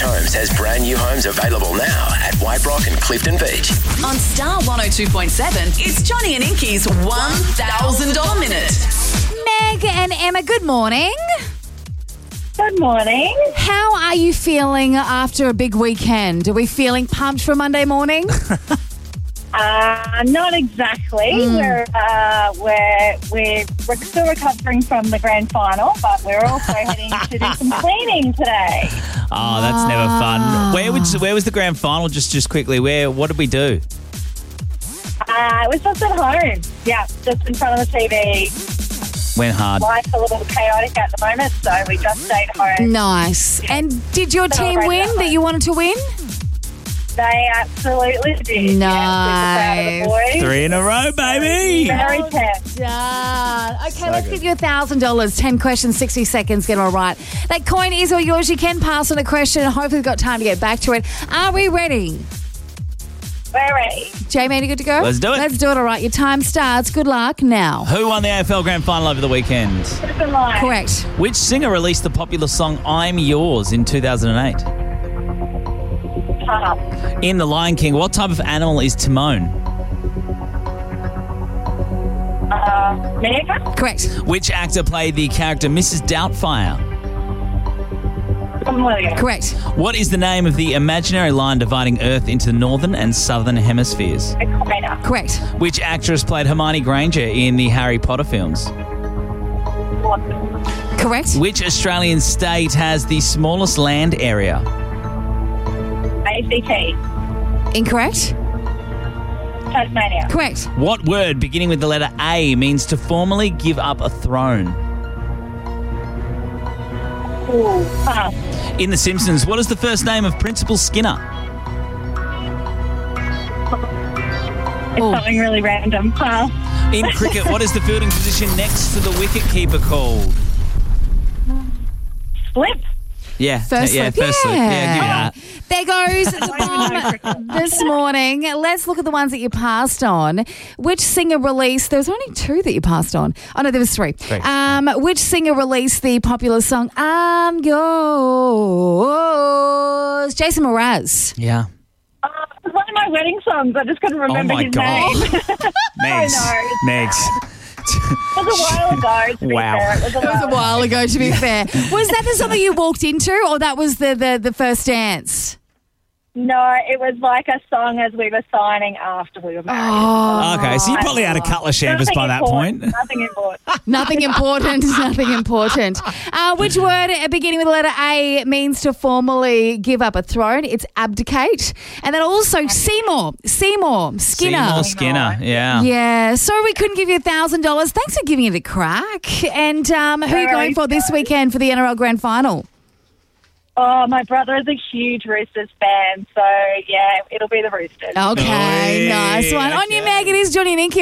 Homes has brand new homes available now at White Rock and Clifton Beach. On Star 102.7, it's Johnny and Inky's $1,000 Minute. Meg and Emma, good morning. Good morning. How are you feeling after a big weekend? Are we feeling pumped for Monday morning? Not exactly. We're still recovering from the grand final, but we're also heading to do some cleaning today. Oh, that's never fun. Where was the grand final? Just quickly, what did we do? It was just at home. Yeah, just in front of the TV. Went hard. Life's a little chaotic at the moment, so we just stayed home. Nice. And did your team win that you wanted to win? They absolutely did. Nice. Yeah, super proud of the boys. 3 in a row, baby. Very tense. Okay, let's give you $1,000. 10 questions, 60 seconds. Get it all right. That coin is all yours. You can pass on a question. Hopefully we've got time to get back to it. Are we ready? We're ready. Jamie, good to go? Let's do it. Let's do it. All right. Your time starts. Good luck now. Who won the AFL Grand Final over the weekend? Correct. Which singer released the popular song I'm Yours in 2008? In The Lion King, what type of animal is Timon? Meerkat? Correct. Which actor played the character Mrs. Doubtfire? Correct. What is the name of the imaginary line dividing Earth into the northern and southern hemispheres? Equator. Correct. Which actress played Hermione Granger in the Harry Potter films? Correct. Which Australian state has the smallest land area? ACT. Incorrect. Tasmania. Correct. What word beginning with the letter A means to formally give up a throne? Ooh, pass. In The Simpsons, what is the first name of Principal Skinner? It's something really random. Pass. In cricket, what is the fielding position next to the wicket-keeper called? Slip. Yeah. First slip. First slip. Yeah, give me that. There goes the bomb this morning. Let's look at the ones that you passed on. Which singer released... There was only 2 that you passed on. Oh, no, there was 3. Which singer released the popular song I'm Yours? Jason Mraz. Yeah. It's one of my wedding songs. I just couldn't remember his name. Megs. Megs. It was a while ago, to be fair. It was a while ago, to be fair. Was that the song that you walked into, or that was the first dance? No, it was like a song as we were signing after we were married. Oh, okay. So you probably had a couple of shambles by that point. Nothing important. Nothing important. Nothing important. Which word beginning with the letter A means to formally give up a throne? It's abdicate. And then also Seymour Skinner. Seymour Skinner, yeah. Yeah. Sorry we couldn't give you $1,000. Thanks for giving it a crack. And who are you going for this weekend for the NRL Grand Final? Oh, my brother is a huge Roosters fan, so yeah, it'll be the Roosters. Okay, nice one. On your Meg, it is Johnny and Inky.